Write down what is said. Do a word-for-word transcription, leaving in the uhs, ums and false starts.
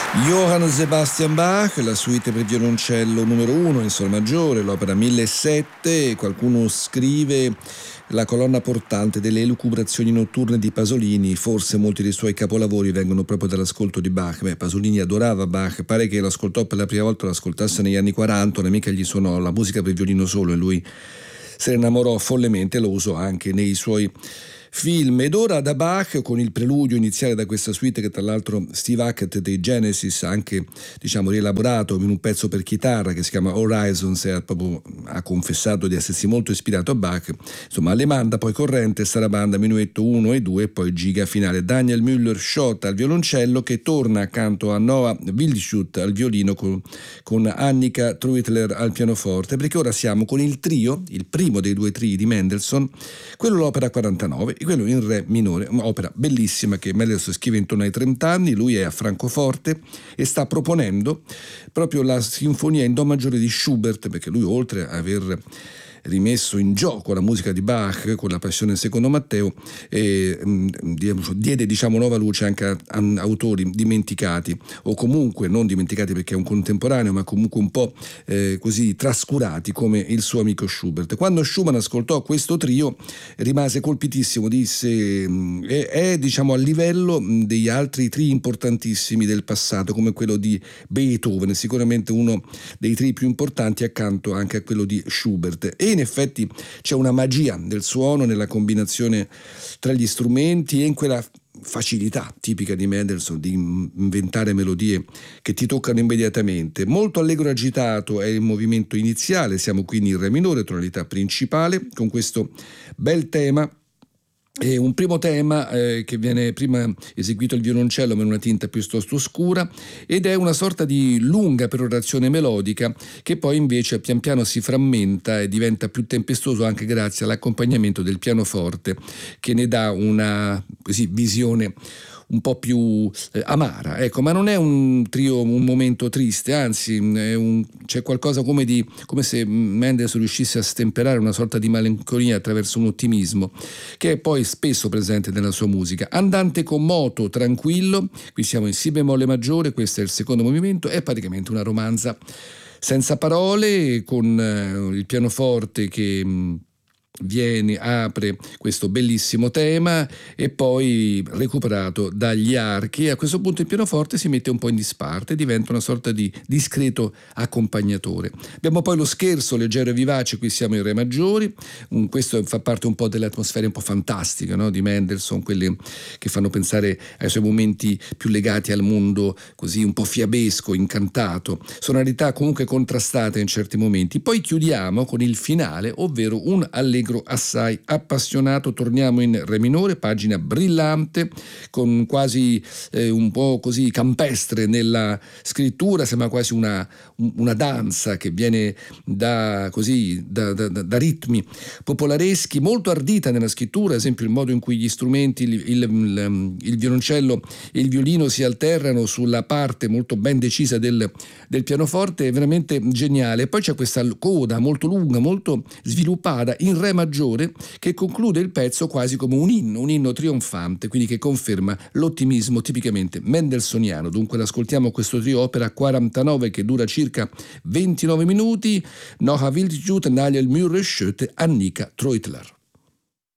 Johann Sebastian Bach, la suite per violoncello numero uno in sol maggiore, l'opera millesettecento. Qualcuno scrive la colonna portante delle elucubrazioni notturne di Pasolini. Forse molti dei suoi capolavori vengono proprio dall'ascolto di Bach. Beh, Pasolini adorava Bach, pare che lo ascoltò per la prima volta, lo ascoltasse negli anni quaranta, un'amica gli suonò la musica per violino solo e lui se ne innamorò follemente e lo usò anche nei suoi film. Ed ora da Bach, con il preludio iniziale da questa suite che tra l'altro Steve Hackett dei Genesis ha anche, diciamo, rielaborato in un pezzo per chitarra che si chiama Horizons, e ha proprio ha confessato di essersi molto ispirato a Bach. Insomma, alle manda poi corrente sarabanda, minuetto uno e due e poi giga finale. Daniel Müller-Schott al violoncello, che torna accanto a Noah Wildschut al violino con, con Annika Treutler al pianoforte, perché ora siamo con il trio, il primo dei due trii di Mendelssohn, quello l'opera quarantanove e quello in re minore, un'opera bellissima che Mendelssohn scrive intorno ai trenta anni. Lui è a Francoforte e sta proponendo proprio la sinfonia in do maggiore di Schubert, perché lui, oltre a aver rimesso in gioco la musica di Bach con la Passione secondo Matteo, e diede, diciamo, nuova luce anche a, a autori dimenticati, o comunque non dimenticati perché è un contemporaneo, ma comunque un po' eh, così trascurati, come il suo amico Schubert. Quando Schumann ascoltò questo trio rimase colpitissimo, disse è, è diciamo a livello degli altri trii importantissimi del passato, come quello di Beethoven, sicuramente uno dei trii più importanti accanto anche a quello di Schubert. E in effetti c'è una magia del suono nella combinazione tra gli strumenti e in quella facilità tipica di Mendelssohn di inventare melodie che ti toccano immediatamente. Molto allegro e agitato è il movimento iniziale, siamo quindi in re minore, tonalità principale, con questo bel tema. È un primo tema eh, che viene prima eseguito al violoncello ma in una tinta piuttosto scura, ed è una sorta di lunga perorazione melodica che poi invece pian piano si frammenta e diventa più tempestoso anche grazie all'accompagnamento del pianoforte, che ne dà una così visione un po' più eh, amara, ecco. Ma non è un trio, un momento triste, anzi è un, c'è qualcosa come di come se Mendelssohn riuscisse a stemperare una sorta di malinconia attraverso un ottimismo che è poi spesso presente nella sua musica. Andante con moto tranquillo, qui siamo in si bemolle maggiore, questo è il secondo movimento, è praticamente una romanza senza parole, con eh, il pianoforte che mh, viene, apre questo bellissimo tema e poi recuperato dagli archi. A questo punto il pianoforte si mette un po' in disparte, diventa una sorta di discreto accompagnatore. Abbiamo poi lo scherzo leggero e vivace, qui siamo in re maggiori. Um, questo fa parte un po' delle atmosfere un po' fantastiche, no? Di Mendelssohn, quelle che fanno pensare ai suoi momenti più legati al mondo così un po' fiabesco, incantato, sonorità comunque contrastate in certi momenti. Poi chiudiamo con il finale, ovvero un allegro assai appassionato. Torniamo in re minore, pagina brillante, con quasi eh, un po' così campestre nella scrittura, sembra quasi una, una danza che viene da, così, da, da, da ritmi popolareschi, molto ardita nella scrittura, ad esempio il modo in cui gli strumenti, il, il, il, il violoncello e il violino si alternano sulla parte molto ben decisa del, del pianoforte, è veramente geniale. Poi c'è questa coda molto lunga, molto sviluppata in re maggiore, che conclude il pezzo quasi come un inno, un inno trionfante, quindi che conferma l'ottimismo tipicamente mendelssohniano. Dunque l'ascoltiamo questo trio opera quarantanove che dura circa ventinove minuti. Noah Wildschut, Daniel Müller-Schott, Annika Treutler.